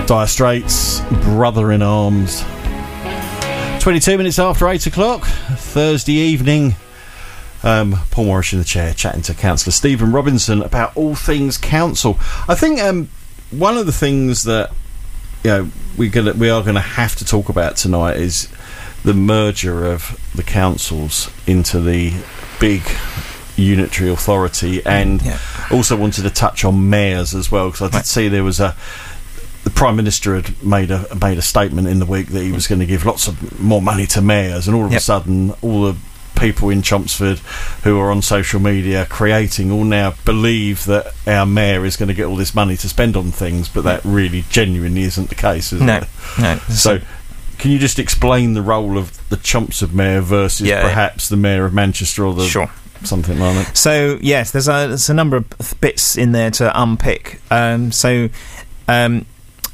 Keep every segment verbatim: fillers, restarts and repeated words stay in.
Dire Straits, Brother in Arms. twenty-two minutes after eight o'clock, Thursday evening. Um, Paul Morris in the chair, chatting to Councillor Stephen Robinson about all things council. I think um, one of the things that you know we're gonna we are going to have to talk about tonight is the merger of the councils into the big unitary authority, and yeah. also wanted to touch on mayors as well, because I did right. see there was a. The Prime Minister had made a made a statement in the week that he was going to give lots of more money to mayors, and all of yep. a sudden, all the people in Chelmsford who are on social media creating all now believe that our mayor is going to get all this money to spend on things, but that really genuinely isn't the case, is no, it? No. So, can you just explain the role of the Chelmsford mayor versus yeah, perhaps the mayor of Manchester or the sure. something like that? So, yes, there's a there's a number of bits in there to unpick. Um, so. Um,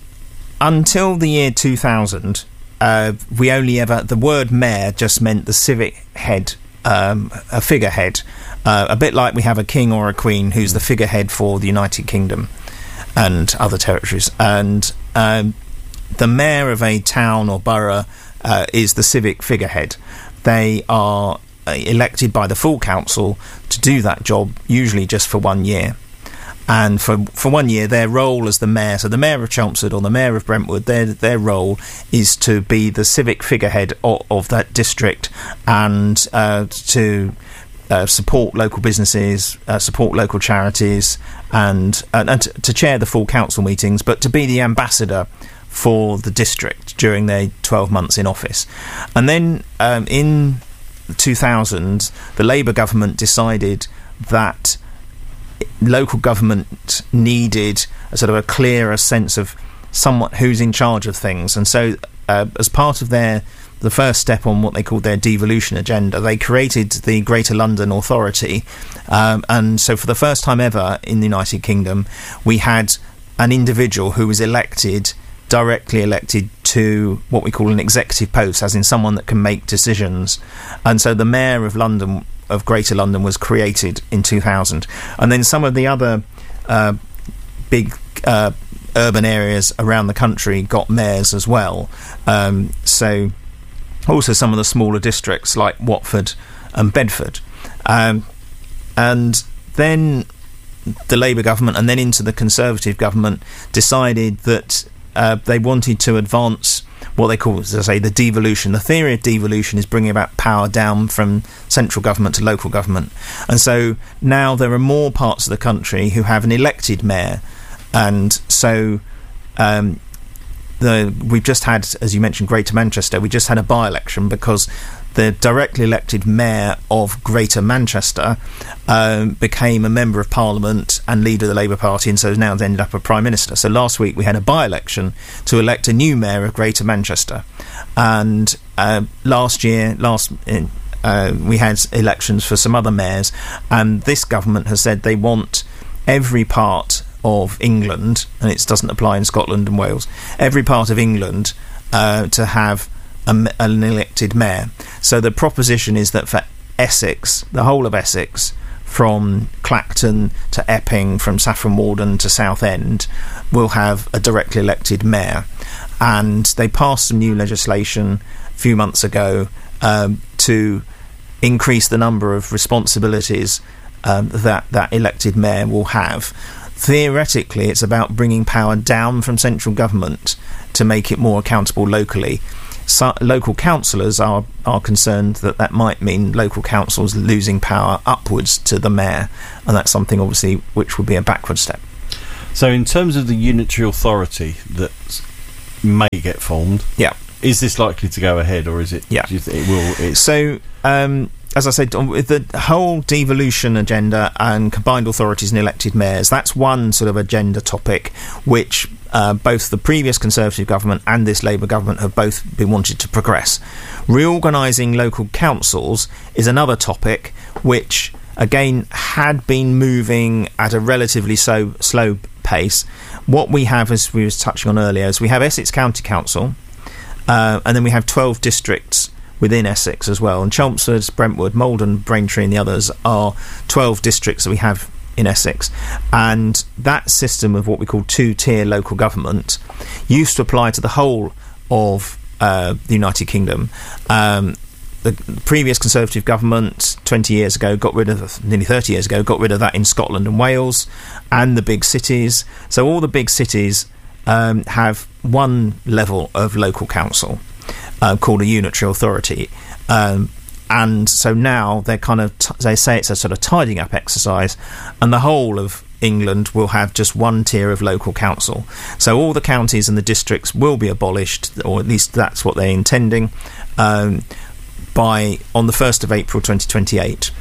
Until the year two thousand, uh, we only ever... The word mayor just meant the civic head, um, a figurehead. Uh, a bit like we have a king or a queen who's the figurehead for the United Kingdom and other territories. And um, the mayor of a town or borough uh, is the civic figurehead. They are uh, elected by the full council to do that job, usually just for one year. And for for one year, their role as the mayor, so the mayor of Chelmsford or the mayor of Brentwood, their their role is to be the civic figurehead of, of that district, and uh, to uh, support local businesses, uh, support local charities, and and, and to, to chair the full council meetings, but to be the ambassador for the district during their twelve months in office. And then um, in two thousand, the Labour government decided that local government needed a sort of a clearer sense of someone who's in charge of things, and so uh, as part of their the first step on what they called their devolution agenda, they created the Greater London Authority, um, and so for the first time ever in the United Kingdom, we had an individual who was elected directly elected to what we call an executive post, as in someone that can make decisions. And so the mayor of London of Greater London was created in two thousand, and then some of the other uh, big uh, urban areas around the country got mayors as well. Um, so also some of the smaller districts like Watford and Bedford, um, and then the Labour government and then into the Conservative government decided that uh, they wanted to advance what they call, as I say, the devolution. The theory of devolution is bringing about power down from central government to local government. And so now there are more parts of the country who have an elected mayor. And so um, the we've just had, as you mentioned, Greater Manchester, we just had a by-election because the directly elected mayor of Greater Manchester um, became a member of Parliament and leader of the Labour Party, and so has now ended up a Prime Minister. So last week we had a by-election to elect a new mayor of Greater Manchester, and uh, last year, last uh, we had elections for some other mayors, and this government has said they want every part of England, and it doesn't apply in Scotland and Wales, every part of England uh, to have an elected mayor. So the proposition is that for Essex, the whole of Essex, from Clacton to Epping, from Saffron Walden to Southend, will have a directly elected mayor. And they passed some new legislation a few months ago um, to increase the number of responsibilities um, that that elected mayor will have. Theoretically, it's about bringing power down from central government to make it more accountable locally. So, local councillors are, are concerned that that might mean local councils losing power upwards to the mayor, and that's something obviously which would be a backward step. So in terms of the unitary authority that may get formed, yeah, is this likely to go ahead, or is it? Yeah, do you think it will. It's so um, as I said, with the whole devolution agenda and combined authorities and elected mayors, that's one sort of agenda topic which uh, both the previous Conservative government and this Labour government have both been wanted to progress. Reorganising local councils is another topic which, again, had been moving at a relatively so, slow pace. What we have, as we were touching on earlier, is we have Essex County Council, uh, and then we have twelve districts within Essex as well. And Chelmsford, Brentwood, Maldon, Braintree and the others are twelve districts that we have in Essex, and that system of what we call two-tier local government used to apply to the whole of uh, the United Kingdom. Um, the previous Conservative government twenty years ago got rid of, nearly thirty years ago, got rid of that in Scotland and Wales and the big cities. So all the big cities um, have one level of local council uh, called a unitary authority. Um, And so now they're kind of, t- they say it's a sort of tidying up exercise, and the whole of England will have just one tier of local council. So all the counties and the districts will be abolished, or at least that's what they're intending, um, by on the first of April twenty twenty-eight.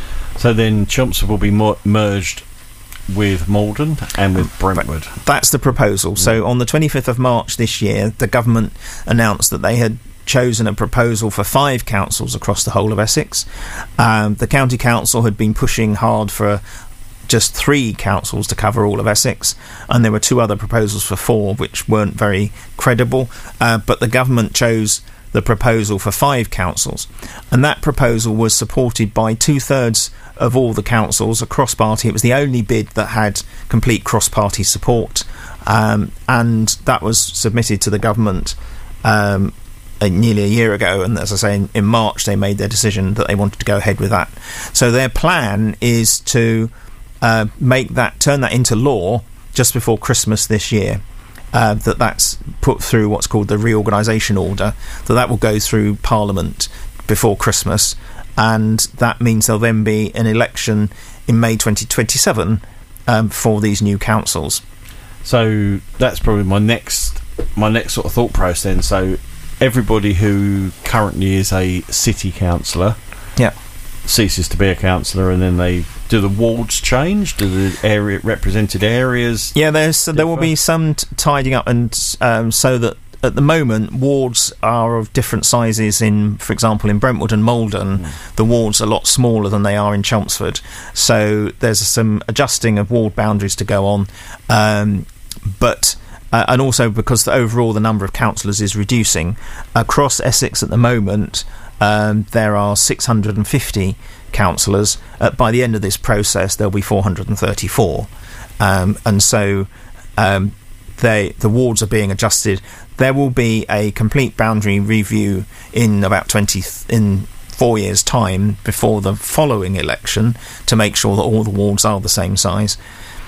So then Chelmsford will be mo- merged with Malden and with Brentwood. That's the proposal. Mm. So on the twenty-fifth of March this year, the government announced that they had chosen a proposal for five councils across the whole of Essex. Um, the county council had been pushing hard for just three councils to cover all of Essex, and there were two other proposals for four which weren't very credible, uh, but the government chose the proposal for five councils, and that proposal was supported by two-thirds of all the councils across party. It was the only bid that had complete cross-party support, um, and that was submitted to the government um, Uh, nearly a year ago, and as I say, in, in March they made their decision that they wanted to go ahead with that. So their plan is to uh, make that, turn that into law just before Christmas this year. Uh, that that's put through what's called the reorganisation order. That that will go through Parliament before Christmas, and that means there'll then be an election in May twenty twenty-seven um, for these new councils. So that's probably my next my next sort of thought process then. So everybody who currently is a city councillor, yeah, ceases to be a councillor, and then they do the wards change? Do the area represented areas? Yeah, there's differ? There will be some t- tidying up, and um, so that at the moment wards are of different sizes. In, for example, in Brentwood and Malden, mm. the wards are a lot smaller than they are in Chelmsford. So there's some adjusting of ward boundaries to go on, um, but. Uh, and also because the, overall the number of councillors is reducing. Across Essex at the moment, um, there are six hundred fifty councillors. Uh, by the end of this process, there'll be four hundred thirty-four. Um, and so um, they, the wards are being adjusted. There will be a complete boundary review in about twenty th- in four years' time before the following election to make sure that all the wards are the same size.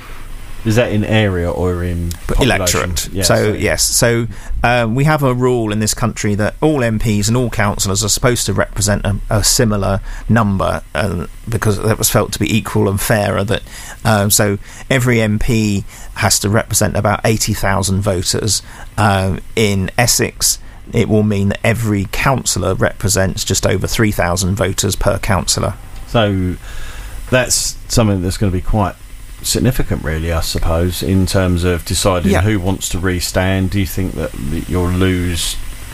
Is that in area or in population? Electorate? Yes, so, so yes. So uh, we have a rule in this country that all M Ps and all councillors are supposed to represent a, a similar number, uh, because that was felt to be equal and fairer. That uh, so every M P has to represent about eighty thousand voters. Uh, in Essex, it will mean that every councillor represents just over three thousand voters per councillor. So that's something that's going to be quite significant, really, I suppose, in terms of deciding yeah. who wants to restand. Do you think that you'll lose?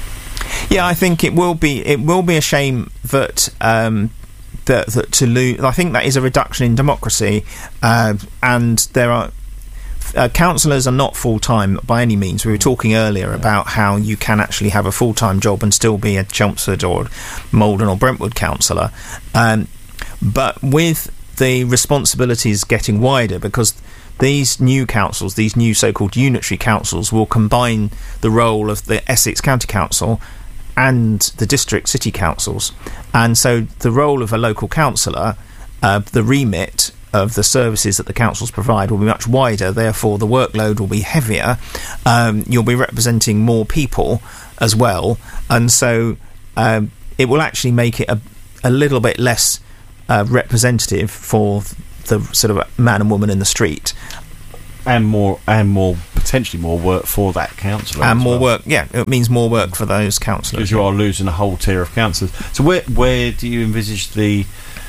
Yeah, I think it will be. It will be a shame that um, that, that to lose. I think that is a reduction in democracy, uh, and there are. Uh, councillors are not full-time by any means. We were talking earlier yeah. about how you can actually have a full-time job and still be a Chelmsford or Malden or Brentwood councillor, um, but with the responsibilities getting wider, because these new councils, these new so-called unitary councils, will combine the role of the Essex County Council and the district city councils, and so the role of a local councillor, uh, the remit of the services that the councils provide will be much wider. Therefore, the workload will be heavier. Um, you'll be representing more people as well, and so um, it will actually make it a, a little bit less Uh, representative for the sort of man and woman in the street, and more and more potentially more work for that councillor, and more well. work. Yeah, it means more work for those councillors, because you are losing a whole tier of councillors. So where where do you envisage the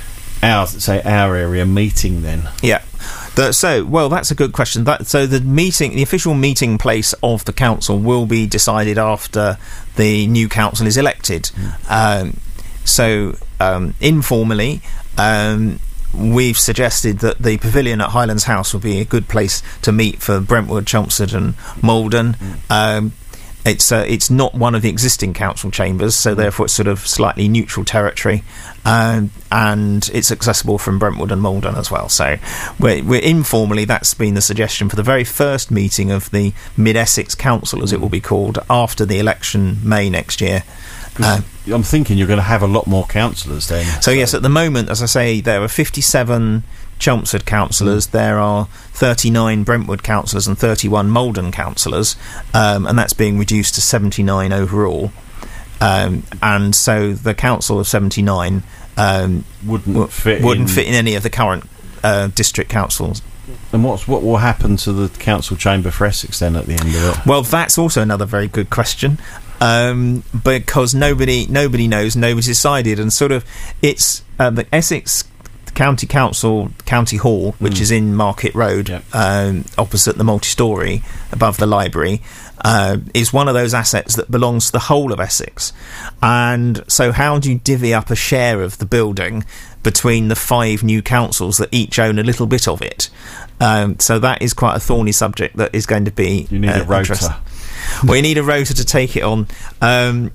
our say our area meeting then? Yeah. The, so, well, that's a good question. That, so the meeting, the official meeting place of the council will be decided after the new council is elected. Mm. Um, so, um, informally, um, we've suggested that the pavilion at Highlands House would be a good place to meet for Brentwood, Chelmsford and Malden. Mm. Um, it's uh, it's not one of the existing council chambers, so therefore it's sort of slightly neutral territory, um, and it's accessible from Brentwood and Malden as well. So we're, we're informally, that's been the suggestion for the very first meeting of the Mid-Essex Council, as it will be called, after the election May next year. Uh, I'm thinking you're going to have a lot more councillors then. So, so yes, at the moment, as I say, there are fifty-seven Chelmsford councillors, mm. there are thirty-nine Brentwood councillors and thirty-one Malden councillors, um, and that's being reduced to seventy-nine overall. Um, and so the council of seventy-nine um, wouldn't w- fit wouldn't in. fit in any of the current uh, district councils. And what's what will happen to the council chamber for Essex then at the end of it? Well, that's also another very good question. Um, because nobody nobody knows, nobody's decided, and sort of it's uh, the Essex County Council County Hall, which mm. is in Market Road, yep. um, opposite the multi-storey above the library, uh, is one of those assets that belongs to the whole of Essex. And so how do you divvy up a share of the building between the five new councils that each own a little bit of it? Um, so that is quite a thorny subject that is going to be you need uh, a rota. We need a rota to take it on. Um,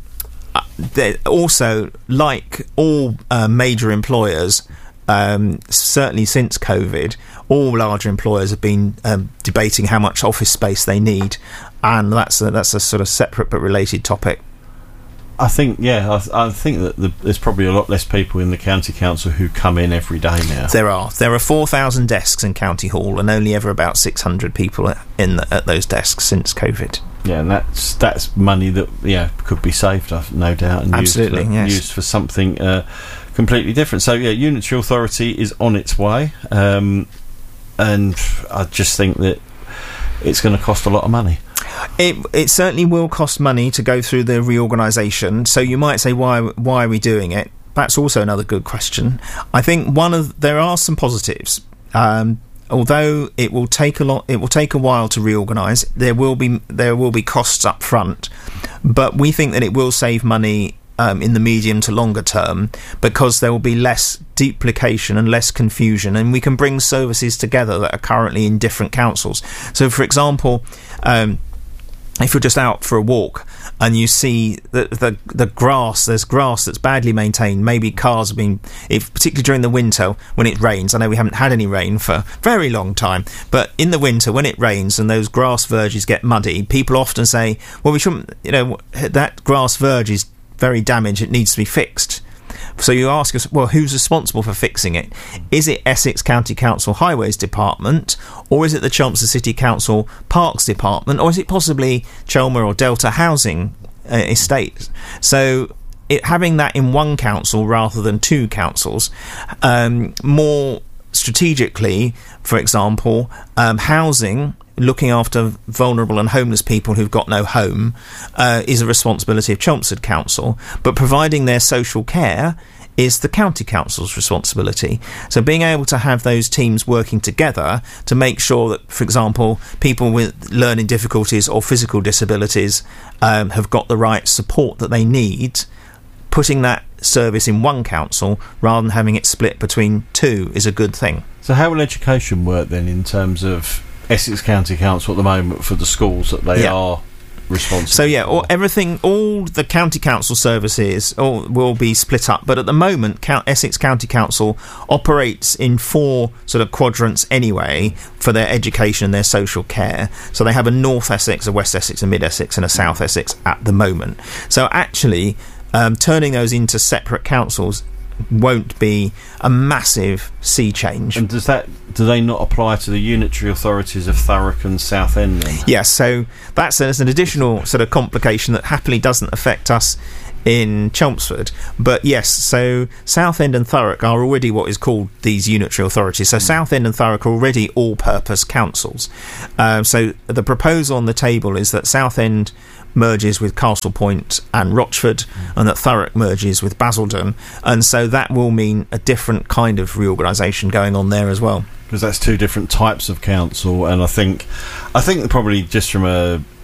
also, like all uh, major employers, um, certainly since COVID, all larger employers have been um, debating how much office space they need, and that's a, that's a sort of separate but related topic. I think, yeah, I, th- I think that the, there's probably a lot less people in the county council who come in every day now. There are. There are four thousand desks in County Hall, and only ever about six hundred people in the, at those desks since COVID. Yeah, and that's that's money that yeah could be saved, no doubt, and absolutely used for, yes. used for something uh, completely different. So yeah, unitary authority is on its way, um, and I just think that it's going to cost a lot of money. It it certainly will cost money to go through the reorganisation. So you might say, why why are we doing it? That's also another good question. I think one of there are some positives. Um, although it will take a lot, it will take a while to reorganise. There will be there will be costs up front, but we think that it will save money um, in the medium to longer term, because there will be less duplication and less confusion, and we can bring services together that are currently in different councils. So, for example, um, if you're just out for a walk and you see the, the the grass, there's grass that's badly maintained, maybe cars have been, if, particularly during the winter when it rains. I know we haven't had any rain for a very long time, but in the winter when it rains and those grass verges get muddy, people often say, well, we shouldn't, you know, that grass verge is very damaged, it needs to be fixed. So you ask us, well, who's responsible for fixing it? Is it Essex County Council Highways Department, or is it the Chelmsford City Council Parks Department, or is it possibly Chelmer or Delta Housing uh, Estate? So it, having that in one council rather than two councils, um, more strategically, for example, um, housing, looking after vulnerable and homeless people who've got no home, uh, is a responsibility of Chelmsford Council, but providing their social care is the county council's responsibility. So being able to have those teams working together to make sure that, for example, people with learning difficulties or physical disabilities um, have got the right support that they need, putting that service in one council rather than having it split between two is a good thing. So how will education work then in terms of Essex County Council at the moment for the schools that they yeah. are responsible so yeah for? all, everything all the county council services all will be split up, but at the moment Count, Essex County Council operates in four sort of quadrants anyway for their education and their social care. So they have a North Essex, a West Essex, a Mid Essex and a South Essex at the moment. So actually um, turning those into separate councils won't be a massive sea change. And does that do they not apply to the unitary authorities of Thurrock and Southend then? Yes, yeah, so that's, that's an additional sort of complication that happily doesn't affect us in Chelmsford. But yes, so Southend and Thurrock are already what is called these unitary authorities. So Southend and Thurrock are already all-purpose councils. Um, so the proposal on the table is that Southend merges with Castle Point and Rochford, mm. and that Thurrock merges with Basildon, and so that will mean a different kind of reorganisation going on there as well. Because that's two different types of council, and I think, I think probably just from a